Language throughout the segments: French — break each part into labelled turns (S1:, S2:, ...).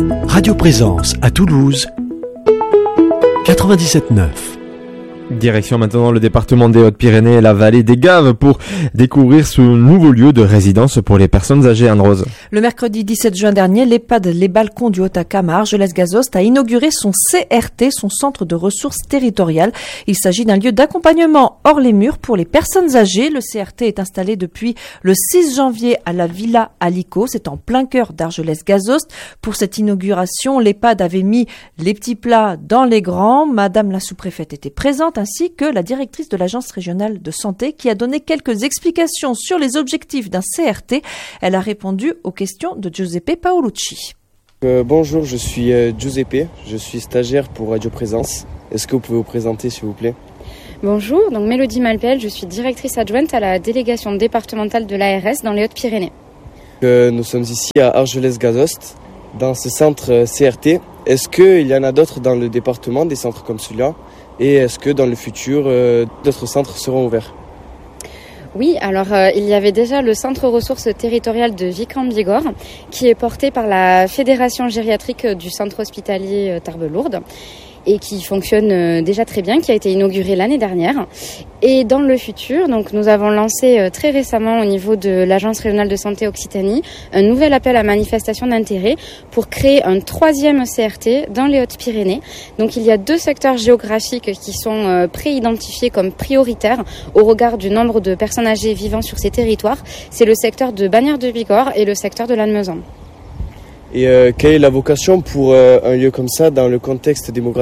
S1: Radio Présence à Toulouse, 97.9.
S2: Direction maintenant le département des Hautes-Pyrénées et la vallée des Gaves pour découvrir ce nouveau lieu de résidence pour les personnes âgées, Anne-Rose.
S3: Le mercredi 17 juin dernier, l'EHPAD Les Balcons du Haut-Acam à Argelès-Gazost a inauguré son CRT, son centre de ressources territoriales. Il s'agit d'un lieu d'accompagnement hors les murs pour les personnes âgées. Le CRT est installé depuis le 6 janvier à la Villa Alico. C'est en plein cœur d'Argelès-Gazost. Pour cette inauguration, l'EHPAD avait mis les petits plats dans les grands. Madame la sous-préfète était présente, ainsi que la directrice de l'Agence régionale de santé qui a donné quelques explications sur les objectifs d'un CRT. Elle a répondu aux questions de Giuseppe Paolucci.
S4: Bonjour, je suis Giuseppe, je suis stagiaire pour Radio Présence. Est-ce que vous pouvez vous présenter s'il vous plaît ?
S5: Bonjour, donc Mélodie Malpel, je suis directrice adjointe à la délégation départementale de l'ARS dans les Hautes-Pyrénées.
S4: Nous sommes ici à Argelès-Gazost, dans ce centre CRT. Est-ce qu'il y en a d'autres dans le département, des centres comme celui-là ? Et est-ce que dans le futur, d'autres centres seront ouverts ?
S5: Oui, alors il y avait déjà le centre ressources territoriales de Vic-en-Bigorre qui est porté par la Fédération gériatrique du centre hospitalier Tarbes-Lourdes et qui fonctionne déjà très bien, qui a été inauguré l'année dernière. Et dans le futur, donc nous avons lancé très récemment au niveau de l'Agence régionale de santé Occitanie un nouvel appel à manifestation d'intérêt pour créer un 3e CRT dans les Hautes-Pyrénées. Donc il y a 2 secteurs géographiques qui sont pré-identifiés comme prioritaires au regard du nombre de personnes âgées vivant sur ces territoires. C'est le secteur de Bagnères-de-Bigorre et le secteur de Lannemezan.
S4: Et quelle est la vocation pour un lieu comme ça dans le contexte démographique ?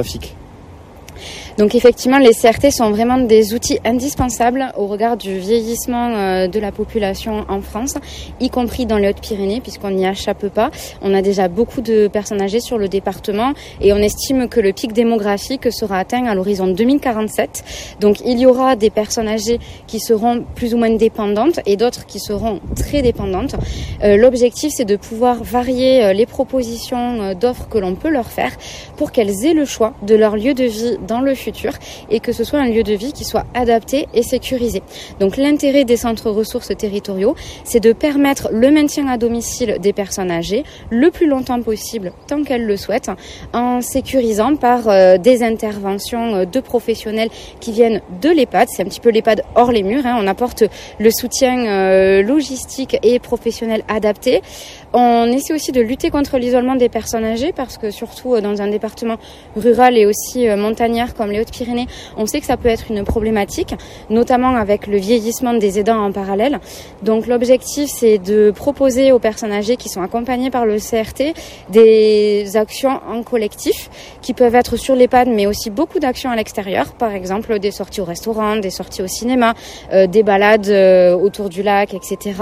S5: Donc effectivement, les CRT sont vraiment des outils indispensables au regard du vieillissement de la population en France, y compris dans les Hautes-Pyrénées, puisqu'on n'y échappe pas. On a déjà beaucoup de personnes âgées sur le département et on estime que le pic démographique sera atteint à l'horizon 2047. Donc il y aura des personnes âgées qui seront plus ou moins dépendantes et d'autres qui seront très dépendantes. L'objectif, c'est de pouvoir varier les propositions d'offres que l'on peut leur faire pour qu'elles aient le choix de leur lieu de vie dans le futur et que ce soit un lieu de vie qui soit adapté et sécurisé. Donc l'intérêt des centres ressources territoriaux, c'est de permettre le maintien à domicile des personnes âgées le plus longtemps possible, tant qu'elles le souhaitent, en sécurisant par des interventions de professionnels qui viennent de l'EHPAD. C'est un petit peu l'EHPAD hors les murs, hein. On apporte le soutien logistique et professionnel adapté. On essaie aussi de lutter contre l'isolement des personnes âgées parce que surtout dans un département rural et aussi montagnard comme les Hautes-Pyrénées, on sait que ça peut être une problématique, notamment avec le vieillissement des aidants en parallèle. Donc l'objectif, c'est de proposer aux personnes âgées qui sont accompagnées par le CRT des actions en collectif qui peuvent être sur l'EHPAD, mais aussi beaucoup d'actions à l'extérieur, par exemple des sorties au restaurant, des sorties au cinéma, des balades autour du lac, etc.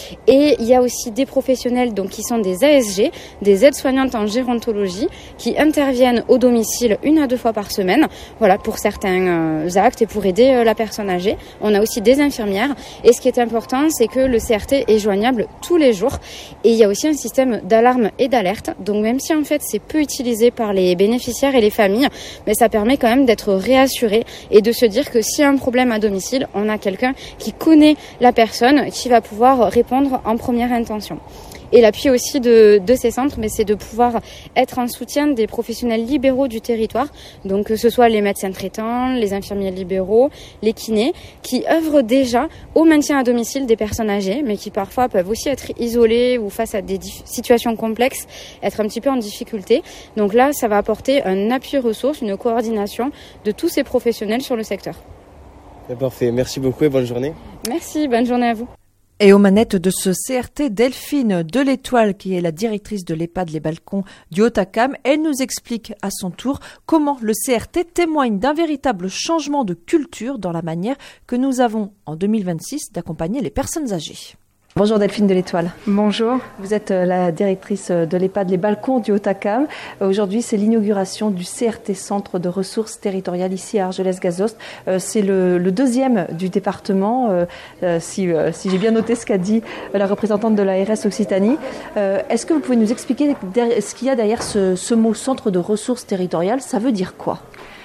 S5: Et il y a aussi des professionnels donc, qui sont des ASG, des aides-soignantes en gérontologie, qui interviennent au domicile 1 à 2 fois par semaine, voilà, pour certains actes et pour aider la personne âgée. On a aussi des infirmières et ce qui est important, c'est que le CRT est joignable tous les jours et il y a aussi un système d'alarme et d'alerte. Donc même si en fait c'est peu utilisé par les bénéficiaires et les familles, mais ça permet quand même d'être réassuré et de se dire que s'il y a un problème à domicile, on a quelqu'un qui connaît la personne qui va pouvoir répondre en première intention. Et l'appui aussi de ces centres, mais c'est de pouvoir être en soutien des professionnels libéraux du territoire, donc que ce soit les médecins traitants, les infirmiers libéraux, les kinés, qui œuvrent déjà au maintien à domicile des personnes âgées, mais qui parfois peuvent aussi être isolées ou face à des situations complexes, être un petit peu en difficulté. Donc là, ça va apporter un appui ressources, une coordination de tous ces professionnels sur le secteur.
S4: Parfait, merci beaucoup et bonne journée.
S5: Merci, bonne journée à vous.
S3: Et aux manettes de ce CRT, Delphine de l'Étoile, qui est la directrice de l'EHPAD Les Balcons du Haut-Acam, elle nous explique à son tour comment le CRT témoigne d'un véritable changement de culture dans la manière que nous avons en 2026 d'accompagner les personnes âgées. Bonjour Delphine de l'Étoile.
S6: Bonjour.
S3: Vous êtes la directrice de l'EHPAD Les Balcons du Haut-Acam. Aujourd'hui, c'est l'inauguration du CRT, Centre de ressources territoriales, ici à Argelès-Gazost. C'est le 2e du département, si j'ai bien noté ce qu'a dit la représentante de l'ARS Occitanie. Est-ce que vous pouvez nous expliquer ce qu'il y a derrière ce mot Centre de ressources territoriales ? Ça veut dire quoi ?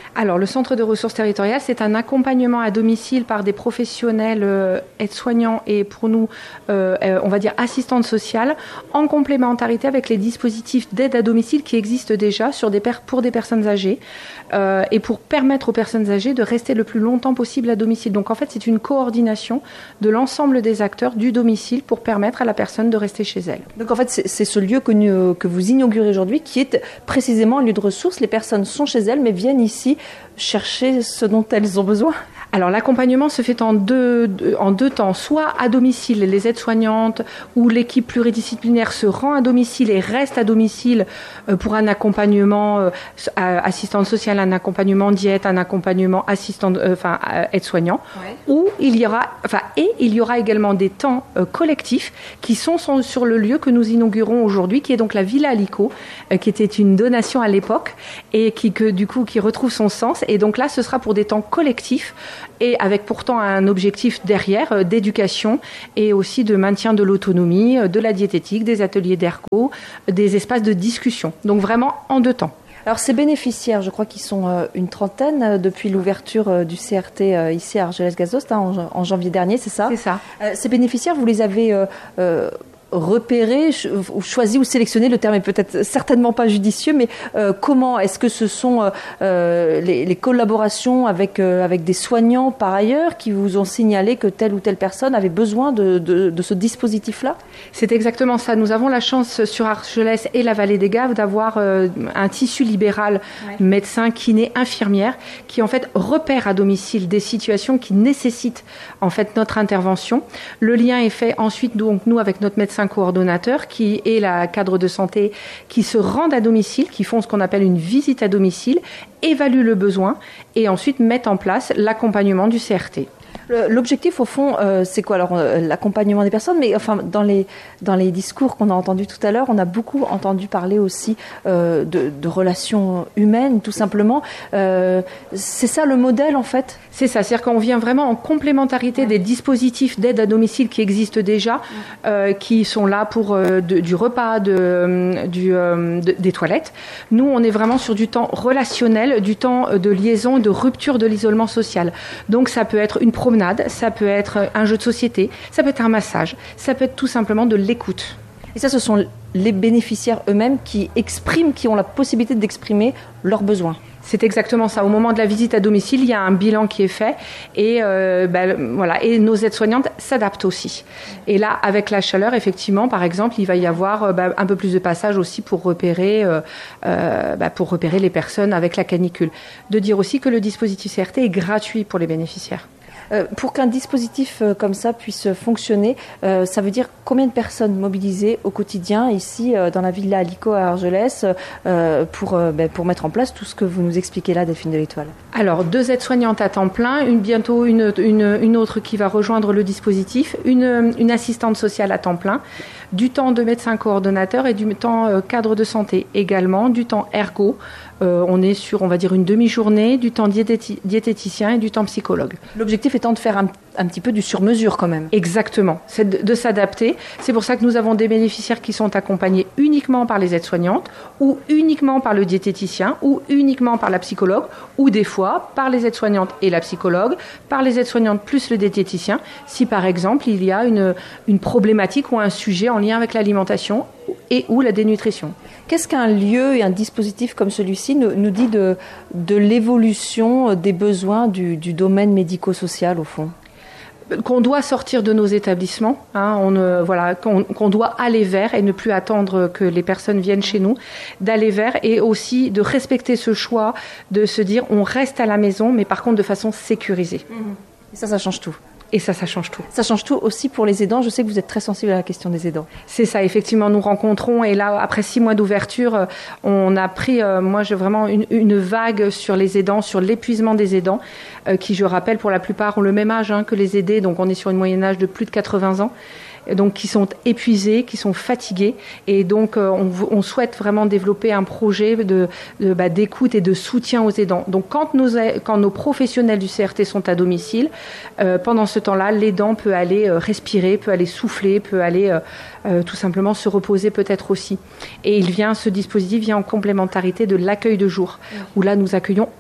S6: Alors, le centre de ressources territoriales, c'est un accompagnement à domicile par des professionnels aides-soignants et pour nous, on va dire assistantes sociales, en complémentarité avec les dispositifs d'aide à domicile qui existent déjà pour des personnes âgées et pour permettre aux personnes âgées de rester le plus longtemps possible à domicile. Donc, en fait, c'est une coordination de l'ensemble des acteurs du domicile pour permettre à la personne de rester chez elle.
S3: Donc, en fait, c'est ce lieu que vous inaugurez aujourd'hui qui est précisément un lieu de ressources. Les personnes sont chez elles mais viennent ici chercher ce dont elles ont besoin.
S6: Alors l'accompagnement se fait en deux temps, soit à domicile, les aides-soignantes ou l'équipe pluridisciplinaire se rend à domicile et reste à domicile pour un accompagnement assistante sociale, un accompagnement diète, un accompagnement aide-soignant, ouais. Ou il y aura également des temps collectifs qui sont sur le lieu que nous inaugurons aujourd'hui, qui est donc la Villa Alico, qui était une donation à l'époque et qui retrouve son sens. Et donc là, ce sera pour des temps collectifs et avec pourtant un objectif derrière d'éducation et aussi de maintien de l'autonomie, de la diététique, des ateliers d'ergo, des espaces de discussion. Donc vraiment en 2 temps.
S3: Alors ces bénéficiaires, je crois qu'ils sont une trentaine depuis l'ouverture du CRT ici à Argelès-Gazost en janvier dernier, c'est ça ?
S6: C'est ça.
S3: Ces bénéficiaires, vous les avez repérer, ou choisir ou sélectionner, le terme est peut-être certainement pas judicieux, mais comment est-ce que ce sont les collaborations avec des soignants par ailleurs qui vous ont signalé que telle ou telle personne avait besoin de ce dispositif-là ?
S6: C'est exactement ça. Nous avons la chance sur Argelès et la Vallée des Gaves d'avoir un tissu libéral, médecin, kiné, infirmière, qui en fait repère à domicile des situations qui nécessitent en fait notre intervention. Le lien est fait ensuite donc nous avec notre médecin coordonnateur qui est la cadre de santé qui se rendent à domicile, qui font ce qu'on appelle une visite à domicile, évaluent le besoin et ensuite mettent en place l'accompagnement du CRT.
S3: L'objectif, au fond, c'est quoi ? Alors, l'accompagnement des personnes, mais enfin, dans les discours qu'on a entendus tout à l'heure, on a beaucoup entendu parler aussi de relations humaines, tout simplement. C'est ça le modèle, en fait ?
S6: C'est ça, c'est-à-dire qu'on vient vraiment en complémentarité des dispositifs d'aide à domicile qui existent déjà, qui sont là pour du repas, des toilettes. Nous, on est vraiment sur du temps relationnel, du temps de liaison, de rupture de l'isolement social. Donc, ça peut être une promenade, ça peut être un jeu de société, ça peut être un massage, ça peut être tout simplement de l'écoute.
S3: Et ça, ce sont les bénéficiaires eux-mêmes qui ont la possibilité d'exprimer leurs besoins.
S6: C'est exactement ça. Au moment de la visite à domicile, il y a un bilan qui est fait et et nos aides-soignantes s'adaptent aussi. Et là, avec la chaleur, effectivement, par exemple, il va y avoir un peu plus de passage aussi pour repérer les personnes avec la canicule. De dire aussi que le dispositif CRT est gratuit pour les bénéficiaires.
S3: Pour qu'un dispositif comme ça puisse fonctionner, ça veut dire combien de personnes mobilisées au quotidien ici dans la Villa Alico à Argelès pour mettre en place tout ce que vous nous expliquez là, Delphine de l'Étoile.
S6: Alors 2 aides-soignantes à temps plein, bientôt une autre qui va rejoindre le dispositif, une assistante sociale à temps plein, du temps de médecin coordonnateur et du temps cadre de santé également, du temps ergo. On est sur, on va dire, une demi-journée, du temps diététicien et du temps psychologue.
S3: L'objectif étant de faire un petit peu du sur-mesure quand même.
S6: Exactement, c'est de s'adapter. C'est pour ça que nous avons des bénéficiaires qui sont accompagnés uniquement par les aides-soignantes ou uniquement par le diététicien ou uniquement par la psychologue ou des fois par les aides-soignantes et la psychologue, par les aides-soignantes plus le diététicien si par exemple il y a une problématique ou un sujet en lien avec l'alimentation et ou la dénutrition.
S3: Qu'est-ce qu'un lieu et un dispositif comme celui-ci nous dit de l'évolution des besoins du domaine médico-social au fond ?
S6: Qu'on doit sortir de nos établissements, qu'on doit aller vers et ne plus attendre que les personnes viennent chez nous, d'aller vers et aussi de respecter ce choix, de se dire on reste à la maison, mais par contre de façon sécurisée.
S3: Et ça change tout.
S6: Et ça change tout.
S3: Ça change tout aussi pour les aidants. Je sais que vous êtes très sensible à la question des aidants.
S6: C'est ça, effectivement, nous rencontrons. Et là, après 6 mois d'ouverture, on a pris, j'ai vraiment une vague sur les aidants, sur l'épuisement des aidants, qui, je rappelle, pour la plupart ont le même âge que les aidés. Donc, on est sur une moyenne âge de plus de 80 ans. Donc, qui sont épuisés, qui sont fatigués. Et donc, on souhaite vraiment développer un projet d'écoute et de soutien aux aidants. Donc, quand nos professionnels du CRT sont à domicile, pendant ce temps-là, l'aidant peut aller respirer, peut aller souffler, peut aller tout simplement se reposer peut-être aussi. Et ce dispositif vient en complémentarité de l'accueil de jour, où là, nous accueillons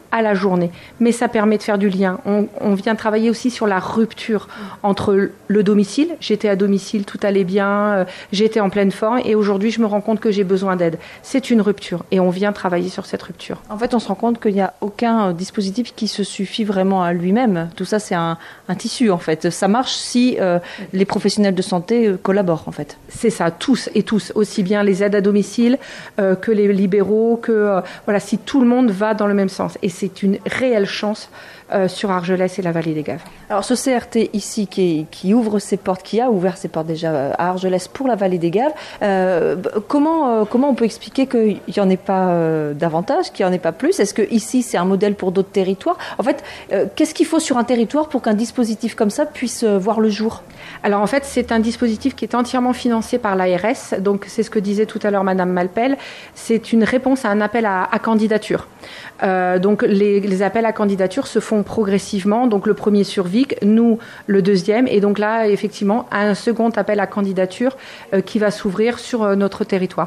S6: à la journée. Mais ça permet de faire du lien. On vient travailler aussi sur la rupture entre le domicile. J'étais à domicile, tout allait bien, j'étais en pleine forme et aujourd'hui je me rends compte que j'ai besoin d'aide. C'est une rupture et on vient travailler sur cette rupture.
S3: En fait, on se rend compte qu'il n'y a aucun dispositif qui se suffit vraiment à lui-même. Tout ça, c'est un tissu en fait. Ça marche si les professionnels de santé collaborent en fait.
S6: C'est ça, tous et tous, aussi bien les aides à domicile que les libéraux, que voilà, si tout le monde va dans le même sens. Et c'est une réelle chance sur Argelès et la vallée des Gaves.
S3: Alors ce CRT ici qui ouvre ses portes, qui a ouvert ses portes déjà à Argelès pour la vallée des Gaves, comment on peut expliquer qu'il n'y en ait pas davantage, qu'il n'y en ait pas plus? Est-ce que ici c'est un modèle pour d'autres territoires? En fait, qu'est-ce qu'il faut sur un territoire pour qu'un dispositif comme ça puisse voir le jour?
S6: Alors en fait, c'est un dispositif qui est entièrement financé par l'ARS, donc c'est ce que disait tout à l'heure Madame Malpel, c'est une réponse à un appel à candidature. Donc les appels à candidature se font progressivement, donc le premier sur Vic, nous le deuxième, et donc là effectivement un second appel à candidature qui va s'ouvrir sur notre territoire.